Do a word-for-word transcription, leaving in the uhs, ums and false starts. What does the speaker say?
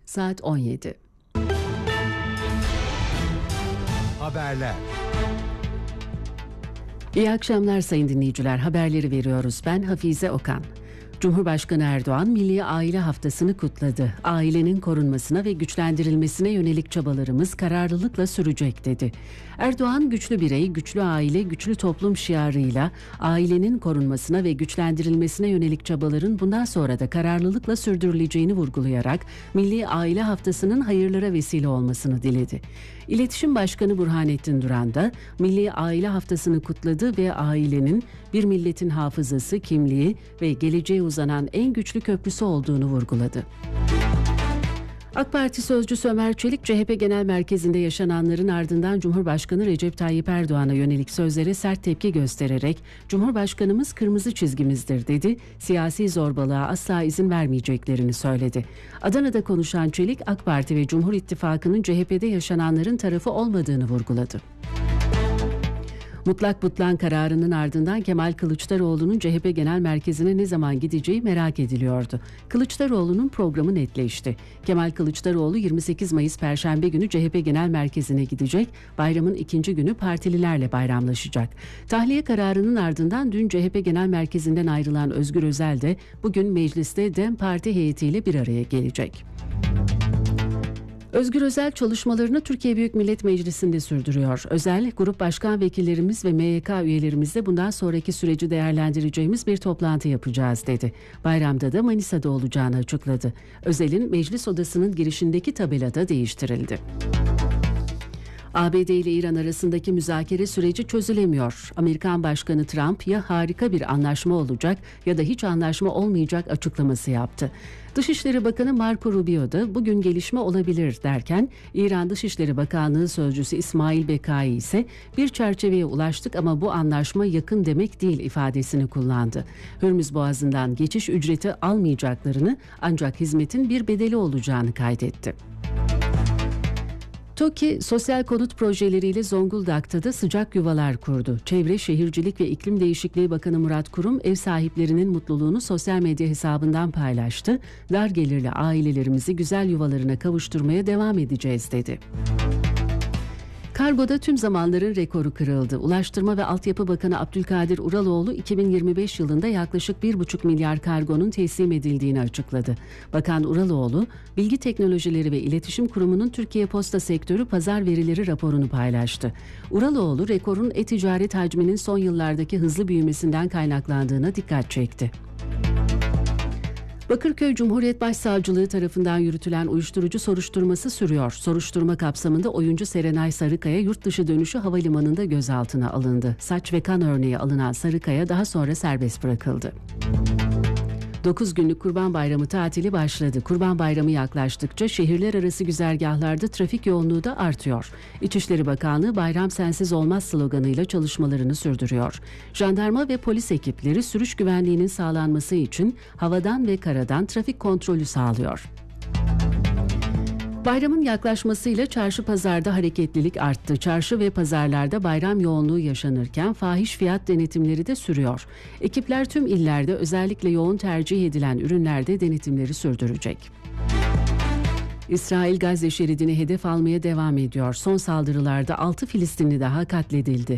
saat on yedi. Haberler. İyi akşamlar sayın dinleyiciler. Haberleri veriyoruz. Ben Hafize Okan. Cumhurbaşkanı Erdoğan Milli Aile Haftası'nı kutladı. Ailenin korunmasına ve güçlendirilmesine yönelik çabalarımız kararlılıkla sürecek dedi. Erdoğan güçlü birey, güçlü aile, güçlü toplum şiarıyla ailenin korunmasına ve güçlendirilmesine yönelik çabaların bundan sonra da kararlılıkla sürdürüleceğini vurgulayarak Milli Aile Haftası'nın hayırlara vesile olmasını diledi. İletişim Başkanı Burhanettin Duran da Milli Aile Haftası'nı kutladı ve ailenin bir milletin hafızası, kimliği ve geleceğe uzanan en güçlü köprüsü olduğunu vurguladı. AK Parti sözcüsü Ömer Çelik, C H P Genel Merkezi'nde yaşananların ardından Cumhurbaşkanı Recep Tayyip Erdoğan'a yönelik sözlere sert tepki göstererek "Cumhurbaşkanımız kırmızı çizgimizdir" dedi. Siyasi zorbalığa asla izin vermeyeceklerini söyledi. Adana'da konuşan Çelik, AK Parti ve Cumhur İttifakı'nın C H P'de yaşananların tarafı olmadığını vurguladı. Mutlak butlan kararının ardından Kemal Kılıçdaroğlu'nun C H P Genel Merkezi'ne ne zaman gideceği merak ediliyordu. Kılıçdaroğlu'nun programı netleşti. Kemal Kılıçdaroğlu yirmi sekiz Mayıs Perşembe günü C H P Genel Merkezi'ne gidecek, bayramın ikinci günü partililerle bayramlaşacak. Tahliye kararının ardından dün C H P Genel Merkezi'nden ayrılan Özgür Özel de bugün mecliste DEM Parti heyetiyle bir araya gelecek. Özgür Özel çalışmalarını Türkiye Büyük Millet Meclisi'nde sürdürüyor. Özel, grup başkan vekillerimiz ve M Y K üyelerimizle bundan sonraki süreci değerlendireceğimiz bir toplantı yapacağız dedi. Bayramda da Manisa'da olacağını açıkladı. Özel'in meclis odasının girişindeki tabela da değiştirildi. A B D ile İran arasındaki müzakere süreci çözülemiyor. Amerikan Başkanı Trump ya harika bir anlaşma olacak ya da hiç anlaşma olmayacak açıklaması yaptı. Dışişleri Bakanı Marco Rubio da bugün gelişme olabilir derken, İran Dışişleri Bakanlığı Sözcüsü İsmail Bekai ise bir çerçeveye ulaştık ama bu anlaşma yakın demek değil ifadesini kullandı. Hürmüz Boğazı'ndan geçiş ücreti almayacaklarını ancak hizmetin bir bedeli olacağını kaydetti. TOKİ sosyal konut projeleriyle Zonguldak'ta da sıcak yuvalar kurdu. Çevre, Şehircilik ve İklim Değişikliği Bakanı Murat Kurum ev sahiplerinin mutluluğunu sosyal medya hesabından paylaştı. Dar gelirli ailelerimizi güzel yuvalarına kavuşturmaya devam edeceğiz dedi. Kargoda tüm zamanların rekoru kırıldı. Ulaştırma ve Altyapı Bakanı Abdülkadir Uraloğlu iki bin yirmi beş yılında yaklaşık bir buçuk milyar kargonun teslim edildiğini açıkladı. Bakan Uraloğlu, Bilgi Teknolojileri ve İletişim Kurumu'nun Türkiye Posta Sektörü Pazar Verileri raporunu paylaştı. Uraloğlu, rekorun e-ticaret hacminin son yıllardaki hızlı büyümesinden kaynaklandığına dikkat çekti. Bakırköy Cumhuriyet Başsavcılığı tarafından yürütülen uyuşturucu soruşturması sürüyor. Soruşturma kapsamında oyuncu Serenay Sarıkaya yurt dışı dönüşü havalimanında gözaltına alındı. Saç ve kan örneği alınan Sarıkaya daha sonra serbest bırakıldı. dokuz günlük Kurban Bayramı tatili başladı. Kurban Bayramı yaklaştıkça şehirler arası güzergahlarda trafik yoğunluğu da artıyor. İçişleri Bakanlığı "Bayram sensiz olmaz" sloganıyla çalışmalarını sürdürüyor. Jandarma ve polis ekipleri sürüş güvenliğinin sağlanması için havadan ve karadan trafik kontrolü sağlıyor. Bayramın yaklaşmasıyla çarşı pazarda hareketlilik arttı. Çarşı ve pazarlarda bayram yoğunluğu yaşanırken fahiş fiyat denetimleri de sürüyor. Ekipler tüm illerde özellikle yoğun tercih edilen ürünlerde denetimleri sürdürecek. İsrail Gazze şeridini hedef almaya devam ediyor. Son saldırılarda altı Filistinli daha katledildi.